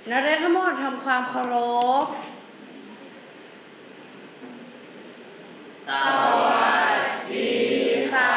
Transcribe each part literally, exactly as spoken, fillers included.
นักเรียนทั้งหมดทำความเคารพสวัสดีค่ะ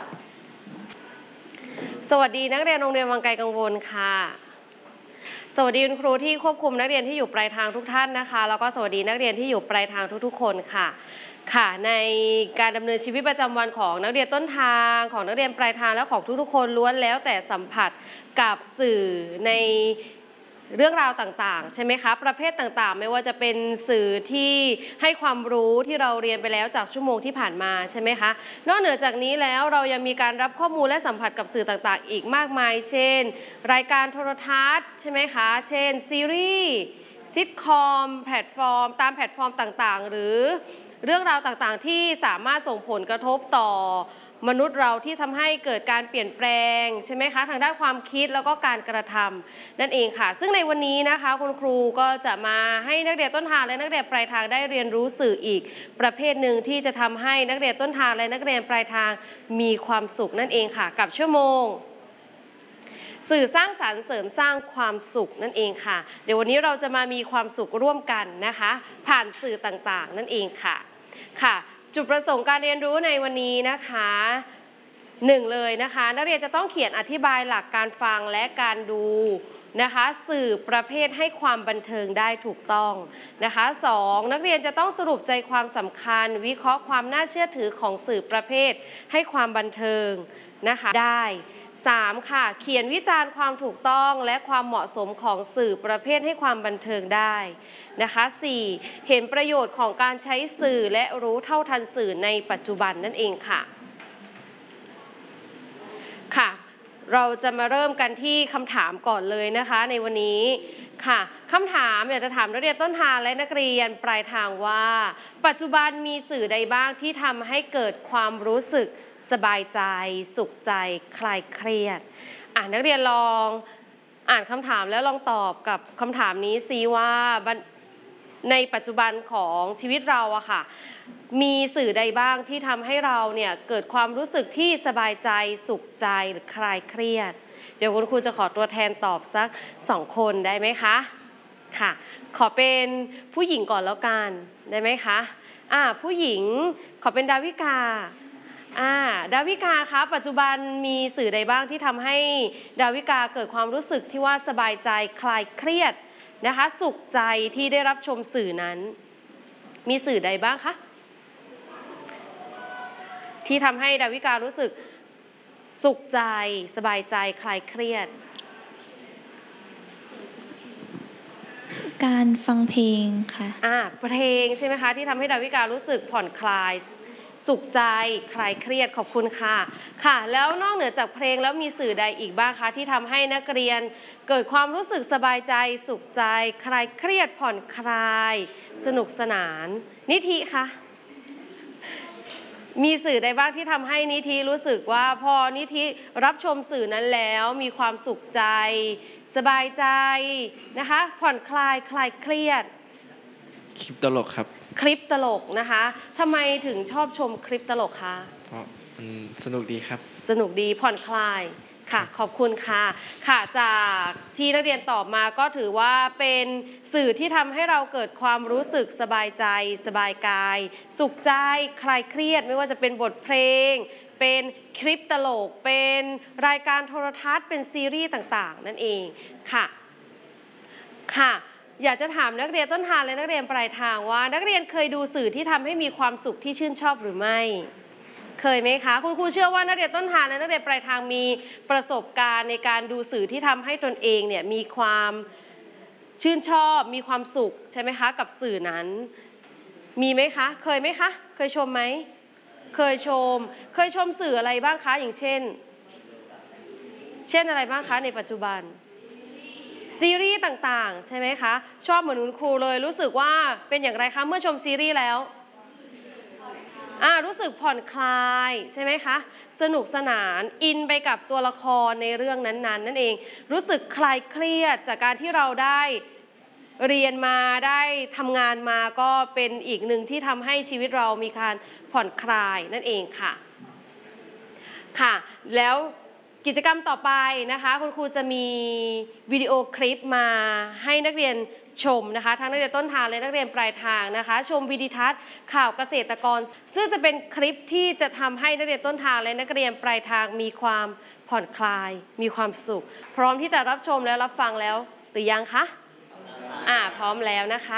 สวัสดีนักเรียนโรงเรียนวังไกลกังวลค่ะสวัสดีคุณครูที่ควบคุมนักเรียนที่อยู่ปลายทางทุกท่านนะคะแล้วก็สวัสดีนักเรียนที่อยู่ปลายทางทุกๆคนค่ะค่ะในการดำเนินชีวิตประจำวันของนักเรียนต้นทางของนักเรียนปลายทางและของทุกๆคนล้วนแล้วแต่สัมผัสกับสื่อในเรื่องราวต่างๆใช่ไหมคะประเภทต่างๆไม่ว่าจะเป็นสื่อที่ให้ความรู้ที่เราเรียนไปแล้วจากชั่วโมงที่ผ่านมาใช่ไหมคะนอกเหนือจากนี้แล้วเรายังมีการรับข้อมูลและสัมผัสกับสื่อต่างๆอีกมากมายเช่นรายการโทรทัศน์ใช่ไหมคะเช่นซีรีส์ซิทคอมแพลตฟอร์มตามแพลตฟอร์มต่างๆหรือเรื่องราวต่างๆที่สามารถส่งผลกระทบต่อมนุษย์เราที่ทำให้เกิดการเปลี่ยนแปลงใช่ไหมคะทางด้านความคิดแล้วก็การกระทำนั่นเองค่ะซึ่งในวันนี้นะคะคุณครูก็จะมาให้นักเรียนต้นทางและนักเรียนปลายทางได้เรียนรู้สื่ออีกประเภทหนึ่งที่จะทำให้นักเรียนต้นทางและนักเรียนปลายทางมีความสุขนั่นเองค่ะกับชั่วโมงสื่อสร้างสรรค์เสริมสร้างความสุขนั่นเองค่ะเดี๋ยววันนี้เราจะมามีความสุขร่วมกันนะคะผ่านสื่อต่างๆนั่นเองค่ะค่ะจุดประสงค์การเรียนรู้ในวันนี้นะคะหนึ่งเลยนะคะนักเรียนจะต้องเขียนอธิบายหลักการฟังและการดูนะคะสื่อประเภทให้ความบันเทิงได้ถูกต้องนะคะสองนักเรียนจะต้องสรุปใจความสำคัญวิเคราะห์ความน่าเชื่อถือของสื่อประเภทให้ความบันเทิงนะคะได้สามค่ะเขียนวิจารณ์ความถูกต้องและความเหมาะสมของสื่อประเภทให้ความบันเทิงได้นะคะสี่เห็นประโยชน์ของการใช้สื่อและรู้เท่าทันสื่อในปัจจุบันนั่นเองค่ะค่ะเราจะมาเริ่มกันที่คำถามก่อนเลยนะคะในวันนี้ค่ะคำถามอยากจะถามนักเรียนต้นทางและนักเรียนปลายทางว่าปัจจุบันมีสื่อใดบ้างที่ทำให้เกิดความรู้สึกสบายใจสุขใจคลายเครียดอ่านนักเรียนลองอ่านคำถามแล้วลองตอบกับคำถามนี้ซิว่าในปัจจุบันของชีวิตเราอะค่ะมีสื่อใดบ้างที่ทำให้เราเนี่ยเกิดความรู้สึกที่สบายใจสุขใจหรือคลายเครียดเดี๋ยวคุณครูจะขอตัวแทนตอบสักสองคนได้ไหมคะค่ะขอเป็นผู้หญิงก่อนแล้วกันได้ไหมคะอ่าผู้หญิงขอเป็นดาวิกาอ่าดาวิกาคะปัจจุบันมีสื่อใดบ้างที่ทำให้ดาวิกาเกิดความรู้สึกที่ว่าสบายใจคลายเครียดนะคะสุขใจที่ได้รับชมสื่อนั้นมีสื่อใดบ้างคะที่ทำให้ดาวิการู้สึกสุขใจสบายใจคลายเครียดการฟังเพลงค่ะอ่าเพลงใช่ไหมคะที่ทำให้ดาวิการู้สึกผ่อนคลายสุขใจคลายเครียดขอบคุณค่ะค่ะแล้วนอกเหนือจากเพลงแล้วมีสื่อใดอีกบ้างคะที่ทำให้นักเรียนเกิดความรู้สึกสบายใจสุขใจคลายเครียดผ่อนคลายสนุกสนานนิธิคะมีสื่อใดบ้างที่ทำให้นิธิรู้สึกว่าพอนิธิรับชมสื่อนั้นแล้วมีความสุขใจสบายใจนะคะผ่อนคลายคลายเครียดคลิปตลกครับคลิปตลกนะคะทำไมถึงชอบชมคลิปตลกคะเพราะมันสนุกดีครับสนุกดีผ่อนคลายค่ะขอบคุณค่ะค่ะจากที่นักเรียนตอบมาก็ถือว่าเป็นสื่อที่ทำให้เราเกิดความรู้สึกสบายใจสบายกายสุขใจคลายเครียดไม่ว่าจะเป็นบทเพลงเป็นคลิปตลกเป็นรายการโทรทัศน์เป็นซีรีส์ต่างๆนั่นเองค่ะค่ะอยากจะถามนักเรียนต้นทางและนักเรียนปลายทางว่านักเรียนเคยดูสื่อที่ทำให้มีความสุขที่ชื่นชอบหรือไม่เคยไหมคะคุณครูเชื่อว่านักเรียนต้นทางและนักเรียนปลายทางมีประสบการณ์ในการดูสื่อที่ทำให้ตนเองเนี่ยมีความชื่นชอบมีความสุขใช่ไหมคะกับสื่อนั้นมีไหมคะเคยไหมคะเคยชมไหมเคยชมเคยชมสื่ออะไรบ้างคะอย่างเช่นเช่นอะไรบ้างคะในปัจจุบันซีรีส์ต่างๆใช่ไหมคะชอบเหมือนคุณครูเลยรู้สึกว่าเป็นอย่างไรคะเมื่อชมซีรีส์แล้วอ่ารู้สึกผ่อนคลายใช่ไหมคะสนุกสนานอินไปกับตัวละครในเรื่องนั้นๆนั่นเองรู้สึกคลายเครียดจากการที่เราได้เรียนมาได้ทำงานมาก็เป็นอีกหนึ่งที่ทำให้ชีวิตเรามีการผ่อนคลายนั่นเองค่ะค่ะแล้วกิจกรรมต่อไปนะคะคุณครูจะมีวิดีโอคลิปมาให้นักเรียนชมนะคะทั้งนักเรียนต้นทางและนักเรียนปลายทางนะคะชมวิดีทัศน์ข่าวเกษตรกรซึ่งจะเป็นคลิปที่จะทำให้นักเรียนต้นทางและนักเรียนปลายทางมีความผ่อนคลายมีความสุขพร้อมที่จะรับชมและรับฟังแล้วหรือยังคะอ่าพร้อมแล้วนะคะ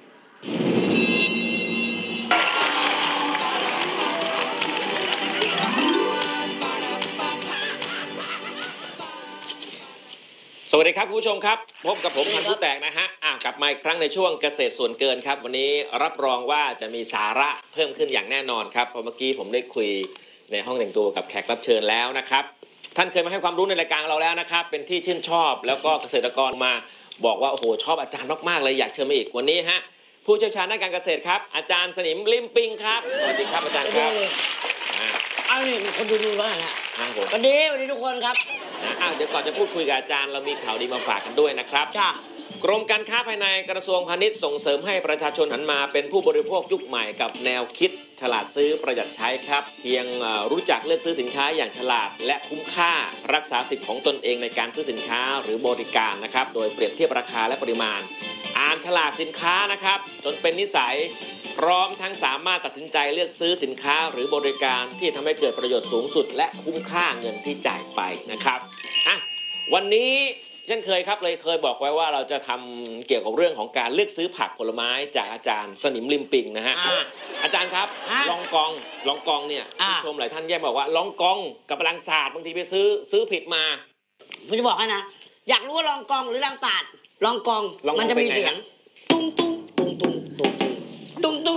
สวัสดีครับคุณผู้ชมครับพบกับผมพันธุ์ผู้แตกนะฮะอ่ะกลับมาอีกครั้งในช่วงเกษตรส่วนเกินครับวันนี้รับรองว่าจะมีสาระเพิ่มขึ้นอย่างแน่นอนครับเพราะเมื่อกี้ผมได้คุยในห้องแต่งตัวกับแขกรับเชิญแล้วนะครับท่านเคยมาให้ความรู้ในรายการเราแล้วนะครับเป็นที่ชื่นชอบแล้วก็เกษตรกรมาบอกว่าโอ้โหชอบอาจารย์มากๆเลยอยากเชิญมาอีกวันนี้ฮะผู้เชี่ยวชาญด้านการเกษตรครับอาจารย์สนิมลิมปิงครับสวัสดีครับอาจารย์ครับเอานี่คนดูดูแล้วนะครับผมวันนี้วันนี้ทุกคนครับนะอ่ะเดี๋ยวก่อนจะพูดคุยกับอาจารย์เรามีข่าวดีมาฝากกันด้วยนะครับจ้ากรมการค้าภายในกระทรวงพาณิชย์ส่งเสริมให้ประชาชนหันมาเป็นผู้บริโภคยุคใหม่กับแนวคิดฉลาดซื้อประหยัดใช้ครับเพียงรู้จักเลือกซื้อสินค้าอย่างฉลาดและคุ้มค่ารักษาสิทธิ์ของตนเองในการซื้อสินค้าหรือบริการนะครับโดยเปรียบเทียบราคาและปริมาณอ่านฉลากสินค้านะครับจนเป็นนิสัยพร้อมทั้งสามารถตัดสินใจเลือกซื้อสินค้าหรือบริการที่ทำให้เกิดประโยชน์สูงสุดและคุ้มค่าเงินที่จ่ายไปนะครับอ่ะวันนี้เช่นเคยครับเลยเคยบอกไว้ว่าเราจะทำเกี่ยวกับเรื่องของการเลือกซื้อผักผลไม้จากอาจารย์สนิมริมปิงนะฮะอ่าอาจารย์ครับอ่าลองกองลองกองเนี่ยอ่าผู้ชมหลายท่านแย่บอกว่าลองกองกับพลังศาสตร์บางทีไปซื้อซื้อผิดมาผมจะบอกให้นะอยากรู้ว่าลองกองหรือลองตาดลองกองลองกองมันจะมีเป็นไงเสียงตุ้งตุ้งตุ้งตุ้งตุ้งตุ้งตุ้ง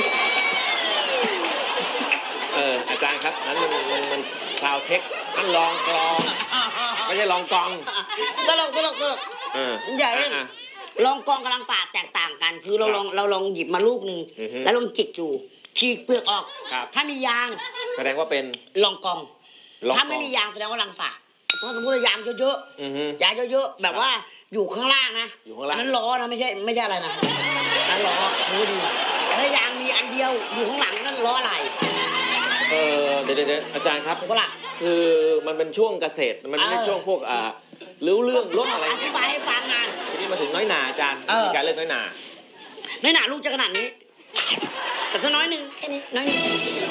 เอออาจารย์ครับนั้นมันมันมันซาวเทคนั่นลองกลองไม่ใช่ลองกองตลกตลกตลกเอออย่าเล่นอ่ะลองกองกับลองตาดแตกต่างกัน คือเราครับลองเราลองหยิบมาลูกหนึ่งอือฮึแล้วลองจิกอยู่ฉีกเปลือกออกครับถ้ามียางแสดงว่าเป็นลองกองลองกองถ้าไม่มียางแสดงว่าลังตาดถ้าสมมติว่ายางเยอะอือฮึๆยางเยอะๆแบบว่าอยู่ข้างล่างนะอยู่ข้างล่างนนั้นล้อนะไม่ใช่ไม่ใช่อะไรนะนั่นล้อดูดีถ้ายางมีอันเดียวอยู่ข้างหลังนั่นล้ออะไรเออเดี๋ยวเดี๋ยวอาจารย์ครับถูกปะล่ะคือมันเป็นช่วงเกษตรมันไม่ใช่เออช่วงพวกอ่ารู้เรื่องลดอะไรอธิบายให้ฟังงานทีนี้มาถึงน้อยหนาอาจารย์เออมีการเลือกน้อยหนาในหนาลูกจะขนาดนี้ แต่ถ้าน้อยหนึ่งแค่นี้น้อยหนึ่ง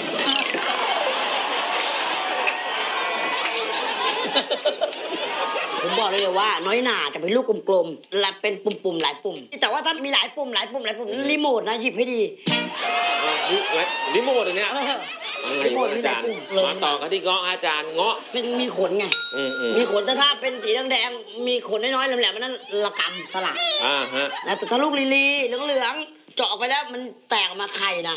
ผมบอกเลยว่า น้อยหนาจะเป็นลูกกลมๆและเป็นปุ่มๆหลายปุ่ม แต่ว่าถ้ามีหลายปุ่มหลายปุ่มหลายปุ่มรีโมทนะหยิบให้ดีเออรีรีโมทอันเนี้ยเอออะไรรีโมวะทมีอาหลาจาย รย์ปุ่มเลยมาต่อกันที่เงาะอาจารย์เงาะเป็นมีขนไงอืมอืมมีขนแต่ถ้าเป็นสีแดงๆมีขนน้อยๆแหลมๆมันนั่นละกำสลักอ่าฮะนะแต่ถ้าลูกลีลีเหลืองๆเจาะออกไปแล้วมันแตกออกมาไข่นะ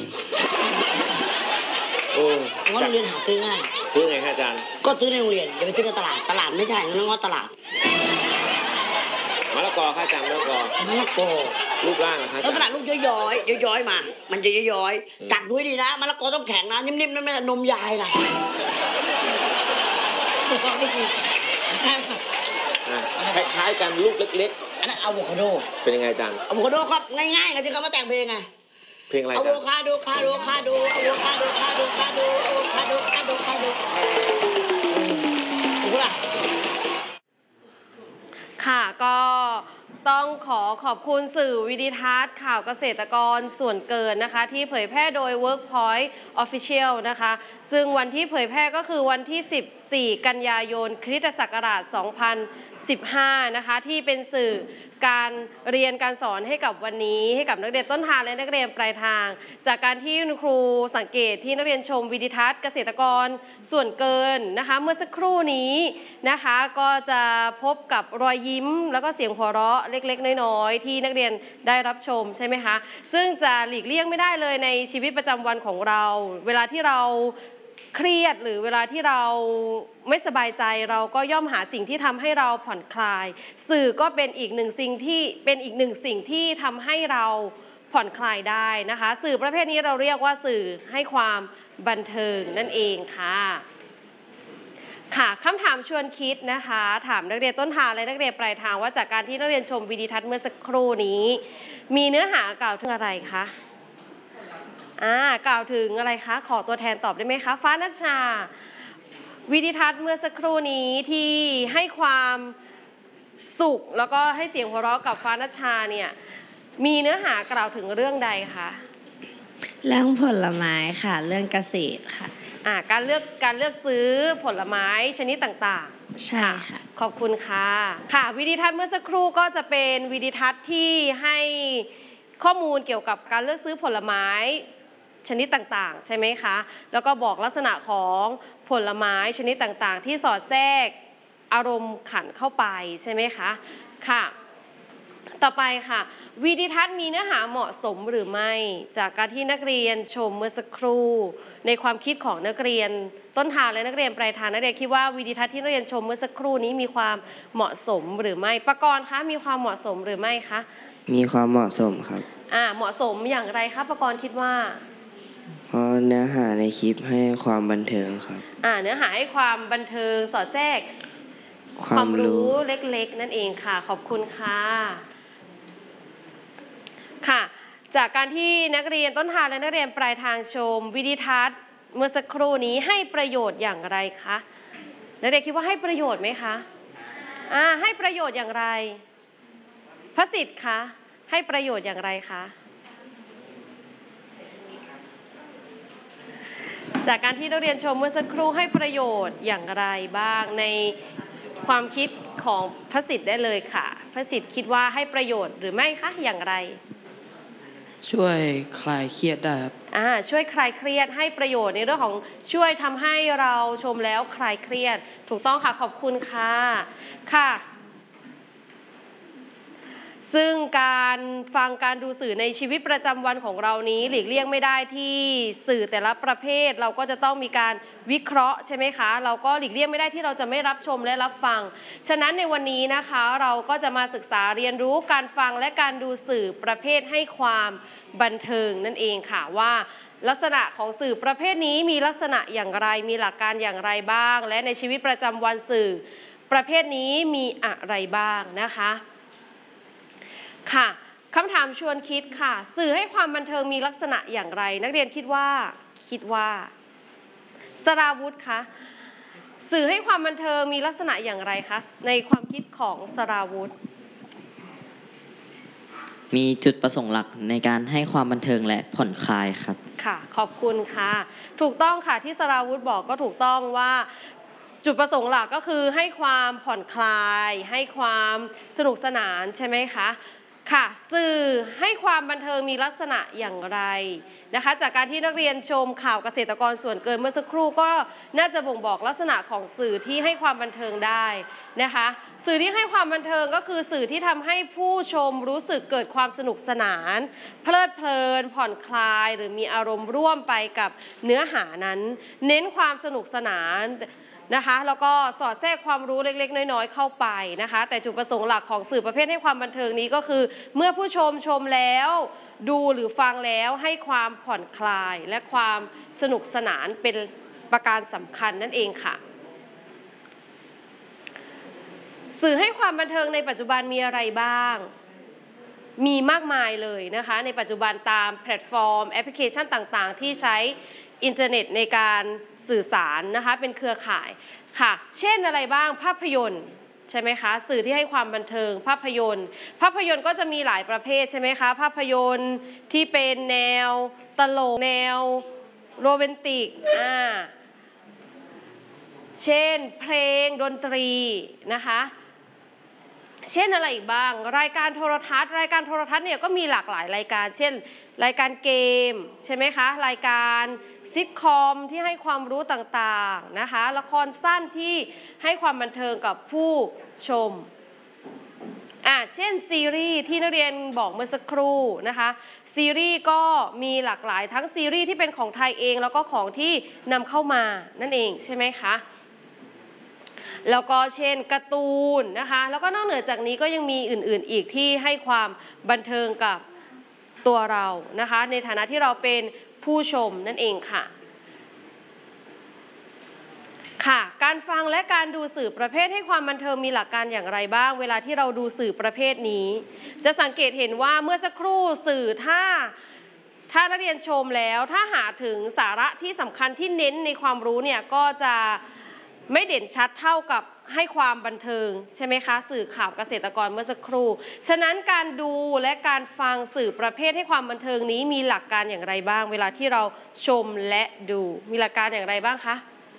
โอ้ง้อโรงเรียนหาซื้อง่ายซื้อไงครับอาจารย์ก็ซื้อในโรงเรียนอย่าไปซื้อในตลาดตลาดไม่ใช่งั้นง้อตลาดมะละกอครับอาจารย์มะละกอมะละกอรูปร่างนะครับแล้วตลาดลูกย้อยๆย้อยๆมา มันจะย้อยอืมๆจับด้วยดีนะมะละกอต้องแข็งนะนิ่มๆนั่นไม่ใช่นมยายนะอ่ะคล้ายๆกันลูกเล็กอันนั้นอะโวคาโดๆ เป็นยังไงอาจารย์อะโวคาโดครับง่ายๆกันที่เขามาแต่งเพลงไงเพลงอะไรอะอาโวจารย์คาโดคาโดคาโดอะโวคาโดคาโดคาโดอะโวคาโดคาโดคาโดถูกปะล่ะค่ะก็ต้องขอขอบคุณสื่อวิดิทัศน์ข่าวเกษตรกรส่วนเกินนะคะที่เผยแพร่โดย Workpoint Official นะคะซึ่งวันที่เผยแพร่ก็คือวันที่สิบสี่กันยายนคริสตศักราชสองพันสิบห้านะคะที่เป็นสื่อการเรียนการสอนให้กับวันนี้ให้กับนักเรียนต้นทางและนักเรียนปลายทาง จากการที่คุณครูสังเกตที่นักเรียนชมวิดิทัศน์เกษตรกรส่วนเกินนะคะเมื่อสักครู่นี้นะคะก็จะพบกับรอยยิ้มแล้วก็เสียงหัวเราะเล็กๆน้อยๆที่นักเรียนได้รับชมใช่ไหมคะซึ่งจะหลีกเลี่ยงไม่ได้เลยในชีวิตประจำวันของเรา เวลาที่เราเครียดหรือเวลาที่เราไม่สบายใจเราก็ย่อมหาสิ่งที่ทำให้เราผ่อนคลาย สื่อก็เป็นอีกหนึ่งสิ่งที่เป็นอีกหนึ่งสิ่งที่ทำให้เราผ่อนคลายได้นะคะสื่อประเภทนี้เราเรียกว่าสื่อให้ความบันเทิงนั่นเองค่ะค่ะคำถามชวนคิดนะคะถามนักเรียนต้นทางและนักเรียนปลายทางว่าจากการที่นักเรียนชมวิดีทัศน์เมื่อสักครู่นี้มีเนื้อหากล่าวถึงอะไรคะอ่ากล่าวถึงอะไรคะขอตัวแทนตอบได้ไหมคะฟ้านัชชาวิดีทัศน์เมื่อสักครู่นี้ที่ให้ความสุขแล้วก็ให้เสียงหัวเราะกับฟ้านัชชาเนี่ยมีเนื้อหากล่าวถึงเรื่องใดคะเรื่องผลไม้ค่ะเรื่องเกษตรค่ะอ่าการเลือกการเลือกซื้อผลไม้ชนิดต่างๆใช่ค่ะขอบคุณค่ะค่ะวิดีทัศน์เมื่อสักครู่ก็จะเป็นวิดีทัศน์ที่ให้ข้อมูลเกี่ยวกับการเลือกซื้อผลไม้ชนิดต่างๆใช่ไหมคะแล้วก็บอกลักษณะของผลไม้ชนิดต่างๆที่สอดแทรกอารมณ์ขันเข้าไปใช่ไหมคะค่ะต่อไปค่ะวิดีทัศน์มีเนื้อหาเหมาะสมหรือไม่จากการที่นักเรียนชมเมื่อสักครู่ในความคิดของนักเรียนต้นทางและนักเรียนปลายทางนักเรียนคิดว่าวิดีทัศน์ที่นักเรียนชมเมื่อสักครู่นี้มีความเหมาะสมหรือไม่ประกรณ์คะมีความเหมาะสมหรือไม่คะมีความเหมาะสมครับอ่าเหมาะสมอย่างไรคะประกรณ์คิดว่าเพราะเนื้อหาในคลิปให้ความบันเทิงครับอ่าเนื้อหาให้ความบันเทิงสอดแทรกความรู้เล็กๆนั่นเองค่ะขอบคุณค่ะค่ะจากการที่นักเรียนต้นทางและนักเรียนปลายทางชมวิดีทัศน์เมื่อสักครู่นี้ให้ประโยชน์อย่างไรคะนักเรียนคิดว่าให้ประโยชน์ไหมคะอ่าให้ประโยชน์อย่างไรพระสิทธิ์คะให้ประโยชน์อย่างไรคะจากการที่นักเรียนชมเมื่อสักครู่ให้ประโยชน์อย่างไรบ้างในความคิดของพระสิทธิ์ได้เลยค่ะพระสิทธิ์คิดว่าให้ประโยชน์หรือไม่คะอย่างไรช่วยคลายเครียดได้ครับอ่าช่วยคลายเครียดให้ประโยชน์ในเรื่องของช่วยทำให้เราชมแล้วคลายเครียดถูกต้องค่ะขอบคุณค่ะค่ะซึ่งการฟังการดูสื่อในชีวิตประจำวันของเรานี้หลีกเลี่ยงไม่ได้ที่สื่อแต่ละประเภทเราก็จะต้องมีการวิเคราะห์ใช่ไหมคะเราก็หลีกเลี่ยงไม่ได้ที่เราจะไม่รับชมและรับฟังฉะนั้นในวันนี้นะคะเราก็จะมาศึกษาเรียนรู้การฟังและการดูสื่อประเภทให้ความบันเทิงนั่นเองค่ะว่าลักษณะของสื่อประเภทนี้มีลักษณะอย่างไรมีหลักการอย่างไรบ้างและในชีวิตประจำวันสื่อประเภทนี้มีอะไรบ้างนะคะค่ะคำถามชวนคิดค่ะสื่อให้ความบันเทิงมีลักษณะอย่างไรนักเรียนคิดว่าคิดว่าสราวุธคะสื่อให้ความบันเทิงมีลักษณะอย่างไรคะในความคิดของสราวุธมีจุดประสงค์หลักในการให้ความบันเทิงและผ่อนคลายครับค่ะขอบคุณค่ะถูกต้องค่ะที่สราวุธบอกก็ถูกต้องว่าจุดประสงค์หลักก็คือให้ความผ่อนคลายให้ความสนุกสนานใช่ไหมคะค่ะสื่อให้ความบันเทิงมีลักษณะอย่างไรนะคะจากการที่นักเรียนชมข่าวเกษตรกรส่วนเกินเมื่อสักครู่ก็น่าจะบ่งบอกลักษณะของสื่อที่ให้ความบันเทิงได้นะคะสื่อที่ให้ความบันเทิงก็คือสื่อที่ทำให้ผู้ชมรู้สึกเกิดความสนุกสนานเพลิดเพลินผ่อนคลายหรือมีอารมณ์ร่วมไปกับเนื้อหานั้นเน้นความสนุกสนานนะคะแล้วก็สอดแทรกความรู้เล็กๆน้อยๆเข้าไปนะคะแต่จุดประสงค์หลักของสื่อประเภทให้ความบันเทิงนี้ก็คือเมื่อผู้ชมชมแล้วดูหรือฟังแล้วให้ความผ่อนคลายและความสนุกสนานเป็นประการสำคัญนั่นเองค่ะสื่อให้ความบันเทิงในปัจจุบันมีอะไรบ้างมีมากมายเลยนะคะในปัจจุบันตามแพลตฟอร์มแอปพลิเคชันต่างๆที่ใช้อินเทอร์เน็ตในการสื่อสารนะคะเป็นเครือข่ายค่ะเช่นอะไรบ้างภาพยนตร์ใช่ไหมคะสื่อที่ให้ความบันเทิงภาพยนตร์ภาพยนตร์ก็จะมีหลายประเภทใช่ไหมคะภาพยนตร์ที่เป็นแนวตลกแนวโรแมนติกอ่าเช่นเพลงดนตรีนะคะเช่นอะไรอีกบ้างรายการโทรทัศน์รายการโทรทัศน์เนี่ยก็มีหลากหลายรายการเช่นรายการเกมใช่ไหมคะรายการซิทคอมที่ให้ความรู้ต่างๆนะคะละครสั้นที่ให้ความบันเทิงกับผู้ชมอ่าเช่นซีรีส์ที่นักเรียนบอกเมื่อสักครู่นะคะซีรีส์ก็มีหลากหลายทั้งซีรีส์ที่เป็นของไทยเองแล้วก็ของที่นำเข้ามานั่นเองใช่ไหมคะแล้วก็เช่นการ์ตูนนะคะแล้วก็นอกเหนือจากนี้ก็ยังมีอื่นๆอีกที่ให้ความบันเทิงกับตัวเรานะคะในฐานะที่เราเป็นผู้ชมนั่นเองค่ะค่ะการฟังและการดูสื่อประเภทให้ความบันเทิงมีหลักการอย่างไรบ้างเวลาที่เราดูสื่อประเภทนี้จะสังเกตเห็นว่าเมื่อสักครู่สื่อถ้าถ้านักเรียนชมแล้วถ้าหาถึงสาระที่สำคัญที่เน้นในความรู้เนี่ยก็จะไม่เด่นชัดเท่ากับให้ความบันเทิงใช่ไหมคะสื่อข่าวเกษตรกรเมื่อสักครู่ฉะนั้นการดูและการฟังสื่อประเภทให้ความบันเทิงนี้มีหลักการอย่างไรบ้างเวลาที่เราชมและดูมีหลักการอย่างไรบ้างคะ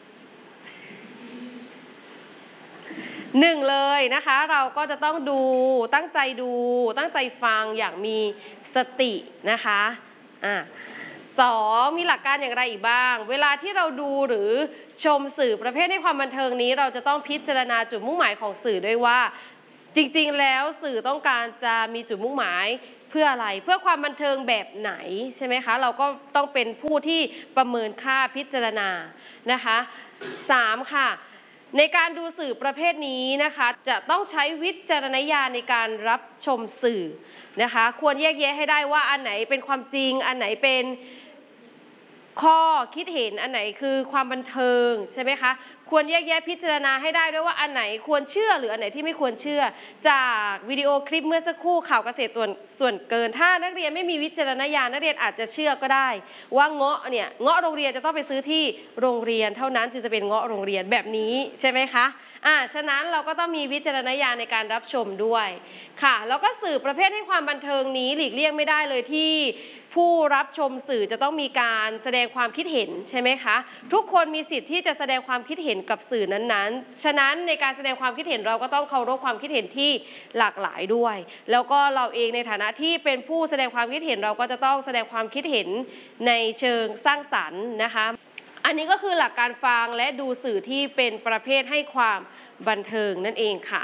หนึ่งเลยนะคะเราก็จะต้องดูตั้งใจดูตั้งใจฟังอย่างมีสตินะคะอ่าสองมีหลักการอย่างไรอีกบ้างเวลาที่เราดูหรือชมสื่อประเภทให้ความบันเทิงนี้เราจะต้องพิจารณาจุดมุ่งหมายของสื่อด้วยว่าจริงๆแล้วสื่อต้องการจะมีจุดมุ่งหมายเพื่ออะไรเพื่อความบันเทิงแบบไหนใช่ไหมคะเราก็ต้องเป็นผู้ที่ประเมินค่าพิจารณานะคะสามค่ะในการดูสื่อประเภทนี้นะคะจะต้องใช้วิจารณญาณในการรับชมสื่อนะคะควรแยกแยะให้ได้ว่าอันไหนเป็นความจริงอันไหนเป็นข้อคิดเห็นอันไหนคือความบันเทิงใช่ไหมคะควรแยกแยะพิจารณาให้ได้ด้วยว่าอันไหนควรเชื่อหรืออันไหนที่ไม่ควรเชื่อจากวิดีโอคลิปเมื่อสักครู่ข่าวเกษตรส่วนส่วนเกินถ้านักเรียนไม่มีวิจารณญาณนักเรียนอาจจะเชื่อก็ได้ว่าเงาะเนี่ยเงาะโรงเรียนจะต้องไปซื้อที่โรงเรียนเท่านั้นจึงจะเป็นเงาะโรงเรียนแบบนี้ใช่ไหมคะอ่าฉะนั้นเราก็ต้องมีวิจารณญาณในการรับชมด้วยค่ะแล้วก็สื่อประเภทให้ความบันเทิงนี้หลีกเลี่ยงไม่ได้เลยที่ผู้รับชมสื่อจะต้องมีการแสดงความคิดเห็นใช่ไหมคะทุกคนมีสิทธิ์ที่จะแสดงความคิดเห็นกับสื่อนั้นๆฉะนั้นในการแสดงความคิดเห็นเราก็ต้องเคารพความคิดเห็นที่หลากหลายด้วยแล้วก็เราเองในฐานะที่เป็นผู้แสดงความคิดเห็นเราก็จะต้องแสดงความคิดเห็นในเชิงสร้างสรรค์นะคะอันนี้ก็คือหลักการฟังและดูสื่อที่เป็นประเภทให้ความบันเทิงนั่นเองค่ะ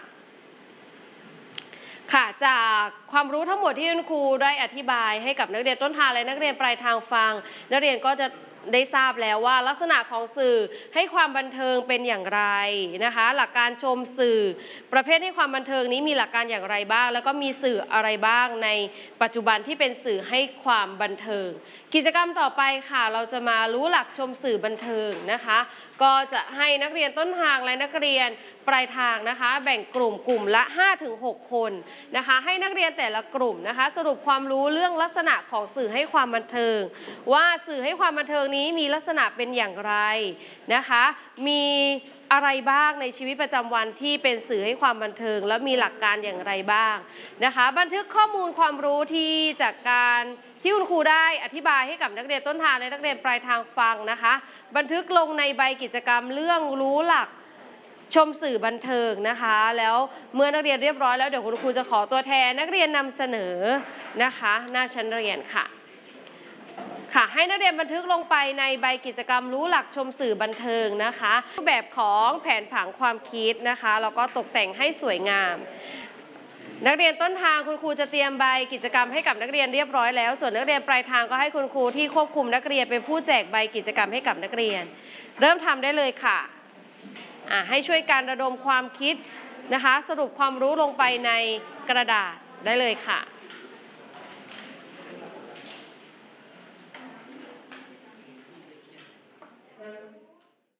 ค่ะจากความรู้ทั้งหมดที่คุณครูได้อธิบายให้กับนักเรียนต้นทางและนักเรียนปลายทางฟังนักเรียนก็จะได้ทราบแล้วว่าลักษณะของสื่อให้ความบันเทิงเป็นอย่างไรนะคะหลักการชมสื่อประเภทให้ความบันเทิงนี้มีหลักการอย่างไรบ้างแล้วก็มีสื่ออะไรบ้างในปัจจุบันที่เป็นสื่อให้ความบันเทิงกิจกรรมต่อไปค่ะเราจะมารู้หลักชมสื่อบันเทิงนะคะก็จะให้นักเรียนต้นทางและนักเรียนปลายทางนะคะแบ่งกลุ่มกลุ่มละ ห้าถึงหก คนนะคะให้นักเรียนแต่ละกลุ่มนะคะสรุปความรู้เรื่องลักษณะของสื่อให้ความบันเทิงว่าสื่อให้ความบันเทิงนี้มีลักษณะเป็นอย่างไรนะคะมีอะไรบ้างในชีวิตประจำวันที่เป็นสื่อให้ความบันเทิงแล้วมีหลักการอย่างไรบ้างนะคะบันทึกข้อมูลความรู้ที่จากการที่คุณครูได้อธิบายให้กับนักเรียนต้นทางและนักเรียนปลายทางฟังนะคะบันทึกลงในใบกิจกรรมเรื่องรู้หลักชมสื่อบันเทิงนะคะแล้วเมื่อนักเรียนเรียบร้อยแล้วเดี๋ยวคุณครูจะขอตัวแทนนักเรียนนำเสนอนะคะหน้าชั้นเรียนค่ะค่ะให้นักเรียนบันทึกลงไปในใบกิจกรรมรู้หลักชมสื่อบันเทิงนะคะรูปแบบของแผนผังความคิดนะคะแล้วก็ตกแต่งให้สวยงามนักเรียนต้นทางคุณครูจะเตรียมใบกิจกรรมให้กับนักเรียนเรียบร้อยแล้วส่วนนักเรียนปลายทางก็ให้คุณครูที่ควบคุมนักเรียนเป็นผู้แจกใบกิจกรรมให้กับนักเรียนเริ่มทำได้เลยค่ะอ่าให้ช่วยการระดมความคิดนะคะสรุปความรู้ลงไปในกระดาษได้เลยค่ะ